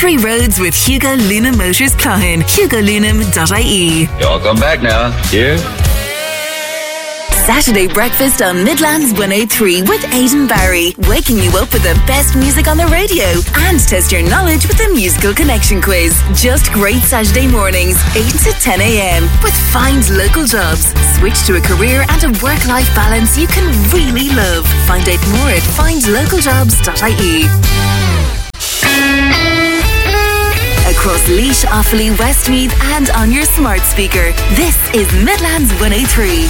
Country roads with Hugo Luna Motors Cloughan. HugoLunam.ie. Welcome back now. Here. Saturday breakfast on Midlands 103 with Aidan Barry, waking you up with the best music on the radio and test your knowledge with the Musical Connection quiz. Just great Saturday mornings, 8 to 10 a.m. with Find Local Jobs. Switch to a career and a work-life balance you can really love. Find out more at findlocaljobs.ie. Across Laois, Offaly, Westmeath and on your smart speaker, this is Midlands 103.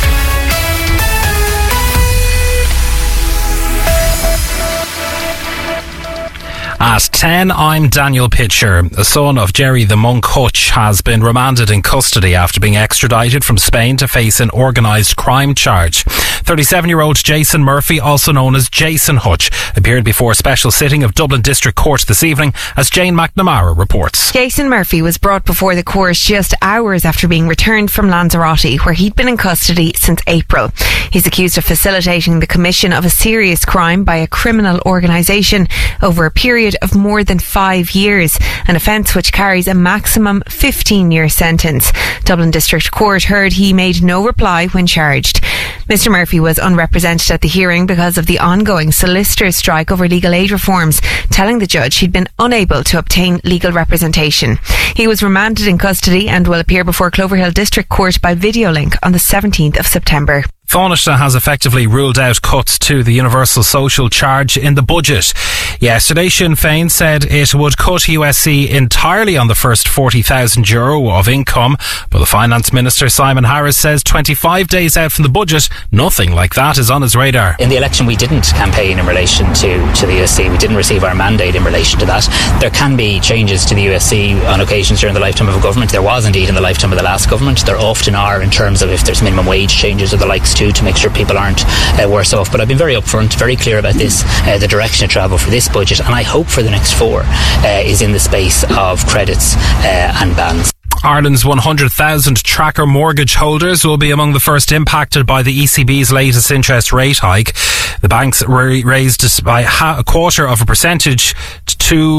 At 10, I'm Daniel Pitcher. The son of Jerry the Monk Hutch has been remanded in custody after being extradited from Spain to face an organised crime charge. 37-year-old Jason Murphy, also known as Jason Hutch, appeared before a special sitting of Dublin District Court this evening, as Jane McNamara reports. Jason Murphy was brought before the court just hours after being returned from Lanzarote, where he'd been in custody since April. He's accused of facilitating the commission of a serious crime by a criminal organisation over a period of more than 5 years, an offence which carries a maximum 15-year sentence. Dublin District Court heard he made no reply when charged. Mr Murphy was unrepresented at the hearing because of the ongoing solicitors' strike over legal aid reforms, telling the judge he'd been unable to obtain legal representation. He was remanded in custody and will appear before Cloverhill District Court by video link on the 17th of September. Taoiseach has effectively ruled out cuts to the universal social charge in the budget. Yesterday, Sinn Féin said it would cut USC entirely on the first €40,000 of income, but the Finance Minister Simon Harris says 25 days out from the budget, nothing like that is on his radar. In the election, we didn't campaign in relation to the USC. We didn't receive our mandate in relation to that. There can be changes to the USC on occasions during the lifetime of a government. There was indeed in the lifetime of the last government. There often are in terms of if there's minimum wage changes or the likes too, to make sure people aren't worse off. But I've been very upfront, very clear about this, the direction of travel for this budget, and I hope for the next 4 is in the space of credits and bans. Ireland's 100,000 tracker mortgage holders will be among the first impacted by the ECB's latest interest rate hike. The banks raised by a quarter of a percentage to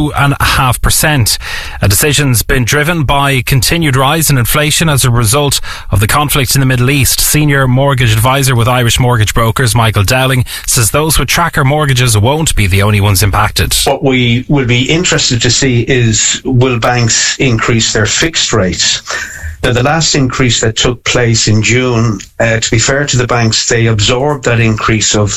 2.5%. A decision's been driven by continued rise in inflation as a result of the conflict in the Middle East. Senior mortgage advisor with Irish Mortgage Brokers, Michael Dowling, says those with tracker mortgages won't be the only ones impacted. What we will be interested to see is, will banks increase their fixed rates? Now, the last increase that took place in June, to be fair to the banks, they absorbed that increase of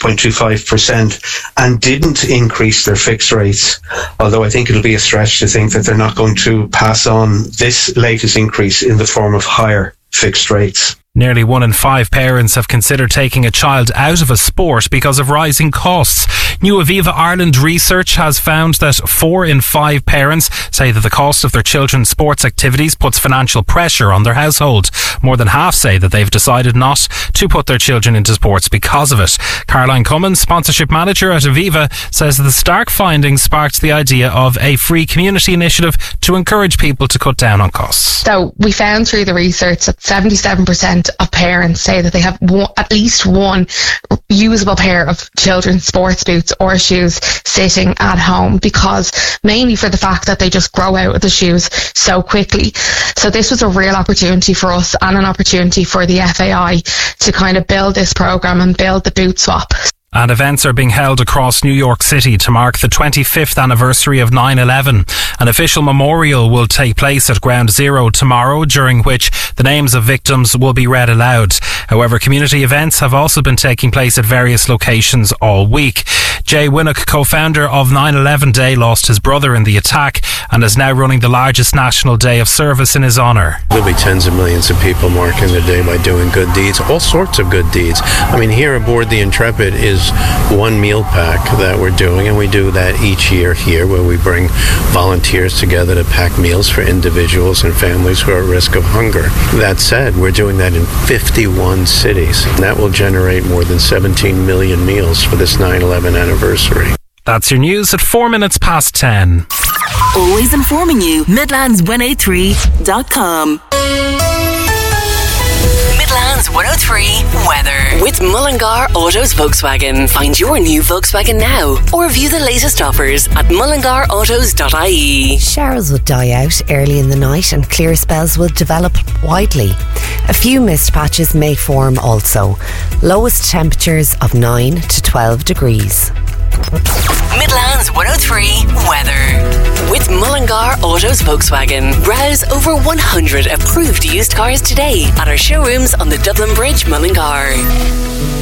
0.25% and didn't increase their fixed rates. Although I think it'll be a stretch to think that they're not going to pass on this latest increase in the form of higher fixed rates. Nearly 1 in 5 parents have considered taking a child out of a sport because of rising costs. New Aviva Ireland research has found that 4 in 5 parents say that the cost of their children's sports activities puts financial pressure on their household. More than half say that they've decided not to put their children into sports because of it. Caroline Cummins, sponsorship manager at Aviva, says that the stark findings sparked the idea of a free community initiative to encourage people to cut down on costs. So we found through the research that 77% of parents say that they have at least one usable pair of children's sports boots or shoes sitting at home, because mainly for the fact that they just grow out of the shoes so quickly. So this was a real opportunity for us and an opportunity for the FAI to kind of build this programme and build the boot swap. And events are being held across New York City to mark the 25th anniversary of 9/11. An official memorial will take place at Ground Zero tomorrow, during which the names of victims will be read aloud. However, community events have also been taking place at various locations all week. Jay Winnock, co-founder of 9/11 Day, lost his brother in the attack and is now running the largest national day of service in his honour. There'll be tens of millions of people marking the day by doing good deeds, all sorts of good deeds. I mean, here aboard the Intrepid is one meal pack that we're doing, and we do that each year here, where we bring volunteers together to pack meals for individuals and families who are at risk of hunger. That said, we're doing that in 51 cities. That will generate more than 17 million meals for this 9/11 anniversary. That's your news at 4 minutes past 10. Always informing you. Midlands103.com. Midlands Midlands 103 weather. With Mullingar Autos Volkswagen. Find your new Volkswagen now or view the latest offers at mullingarautos.ie. Showers will die out early in the night and clear spells will develop widely. A few mist patches may form also. Lowest temperatures of 9 to 12 degrees. Midlands 103 weather. With Mullingar Autos Volkswagen. Browse over 100 approved used cars today at our showrooms on the Dublin Bridge, Mullingar.